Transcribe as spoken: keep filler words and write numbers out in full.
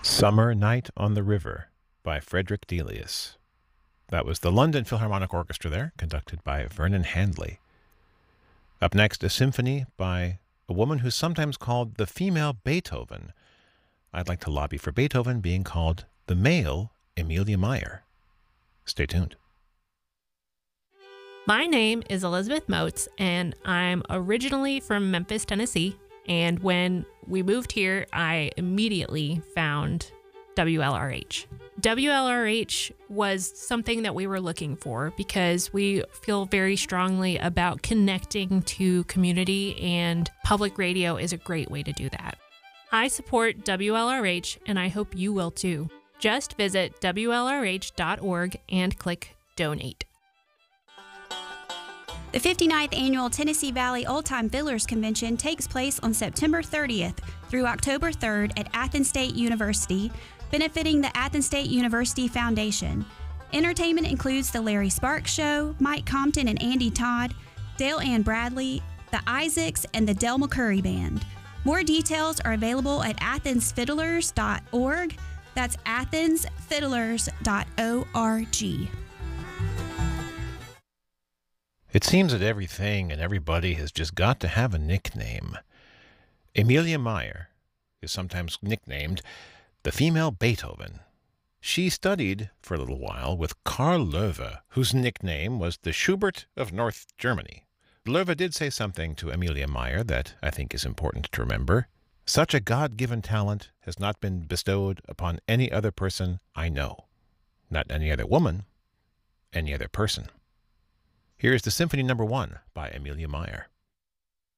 Summer Night on the River by Frederick Delius. That was the London Philharmonic Orchestra there, conducted by Vernon Handley. Up next, a symphony by a woman who's sometimes called the female Beethoven. I'd like to lobby for Beethoven being called the male Amelia Meyer. Stay tuned. My name is Elizabeth Moats, and I'm originally from Memphis, Tennessee. And when we moved here, I immediately found W L R H. W L R H was something that we were looking for because we feel very strongly about connecting to community, and public radio is a great way to do that. I support W L R H, and I hope you will too. Just visit W L R H dot org and click Donate. The fifty-ninth Annual Tennessee Valley Old Time Fiddlers Convention takes place on September thirtieth through October third at Athens State University, benefiting the Athens State University Foundation. Entertainment includes the Larry Sparks Show, Mike Compton and Andy Todd, Dale Ann Bradley, the Isaacs, and the Del McCurry Band. More details are available at athens fiddlers dot org. That's athens fiddlers dot org. It seems that everything and everybody has just got to have a nickname. Amelia Meyer is sometimes nicknamed the female Beethoven. She studied for a little while with Karl Loewe, whose nickname was the Schubert of North Germany. Loewe did say something to Amelia Meyer that I think is important to remember. Such a God-given talent has not been bestowed upon any other person I know. Not any other woman, any other person. Here is the Symphony Number One by Amelia Meyer.